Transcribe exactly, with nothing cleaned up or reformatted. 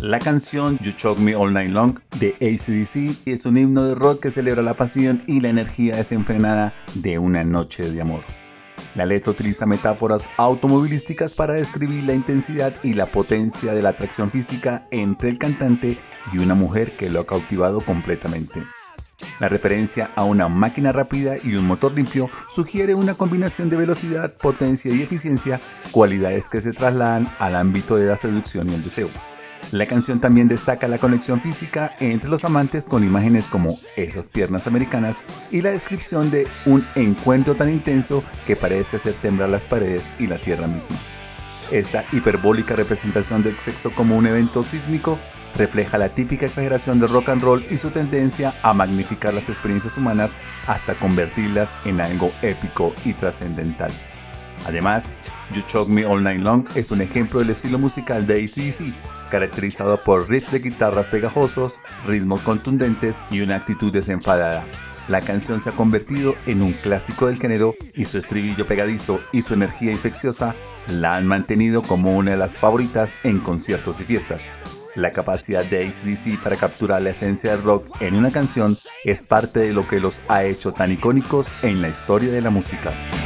La canción You Choke Me All Night Long de A C D C es un himno de rock que celebra la pasión y la energía desenfrenada de una noche de amor. La letra utiliza metáforas automovilísticas para describir la intensidad y la potencia de la atracción física entre el cantante y una mujer que lo ha cautivado completamente. La referencia a una máquina rápida y un motor limpio sugiere una combinación de velocidad, potencia y eficiencia, cualidades que se trasladan al ámbito de la seducción y el deseo. La canción también destaca la conexión física entre los amantes con imágenes como esas piernas americanas y la descripción de un encuentro tan intenso que parece hacer temblar las paredes y la tierra misma. Esta hiperbólica representación del sexo como un evento sísmico refleja la típica exageración del rock and roll y su tendencia a magnificar las experiencias humanas hasta convertirlas en algo épico y trascendental. Además, You Choke Me All Night Long es un ejemplo del estilo musical de A C D C, caracterizado por riffs de guitarras pegajosos, ritmos contundentes y una actitud desenfadada. La canción se ha convertido en un clásico del género y su estribillo pegadizo y su energía infecciosa la han mantenido como una de las favoritas en conciertos y fiestas. La capacidad de A C D C para capturar la esencia del rock en una canción es parte de lo que los ha hecho tan icónicos en la historia de la música.